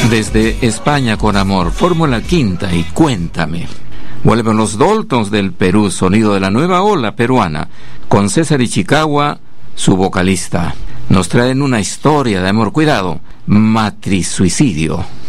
Desde España con amor, Fórmula Quinta y Cuéntame. Vuelven los Daltons del Perú, sonido de la nueva ola peruana, con César Ichikawa, su vocalista. Nos traen una historia de amor, cuidado, matrisuicidio.